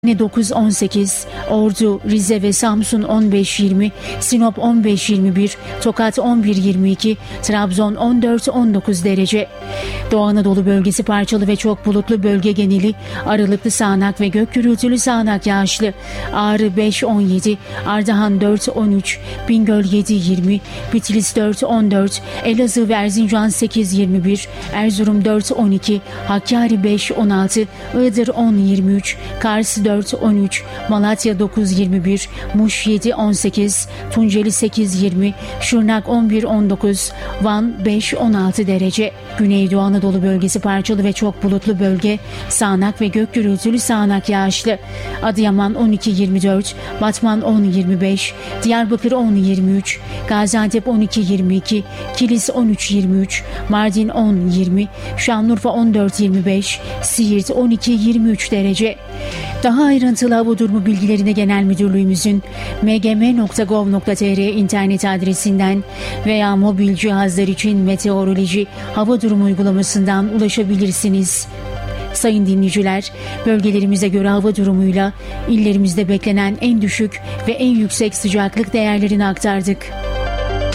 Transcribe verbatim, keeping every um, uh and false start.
dokuz on sekiz, Ordu, Rize ve Samsun on beş yirmi, Sinop on beş yirmi bir, Tokat on bir yirmi iki, Trabzon on dört on dokuz derece. Doğu Anadolu bölgesi parçalı ve çok bulutlu, bölge geneli aralıklı sağanak ve gök gürültülü sağanak yağışlı. Ağrı beş on yedi, Ardahan dört on üç, Bingöl yedi yirmi, Bitlis dört on dört, Elazığ ve Erzincan sekiz yirmi bir, Erzurum dört on iki, Hakkari beş on altı, Iğdır on yirmi üç, Kars dört on üç, Malatya dokuz yirmi bir, Muş yedi on sekiz, Tunceli sekiz yirmi, Şırnak on bir on dokuz, Van beş on altı derece. Güneydoğu Anadolu bölgesi parçalı ve çok bulutlu, bölge sağanak ve gök gürültülü sağanak yağışlı. Adıyaman on iki yirmi dört, Batman on yirmi beş, Diyarbakır on yirmi üç, Gaziantep on iki yirmi iki, Kilis on üç yirmi üç, Mardin on yirmi, Şanlıurfa on dört yirmi beş, Siirt on iki yirmi üç derece. Daha ayrıntılı hava durumu bilgilerine Genel Müdürlüğümüzün m g m nokta gov nokta t r internet adresinden veya mobil cihazlar için meteoroloji hava durumu uygulamasından ulaşabilirsiniz. Sayın dinleyiciler, bölgelerimize göre hava durumuyla illerimizde beklenen en düşük ve en yüksek sıcaklık değerlerini aktardık.